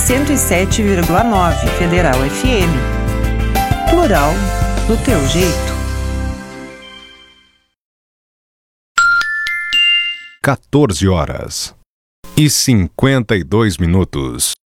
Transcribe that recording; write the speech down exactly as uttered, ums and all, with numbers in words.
cento e sete vírgula nove Federal F M. Plural do teu jeito. quatorze horas e cinquenta e dois minutos.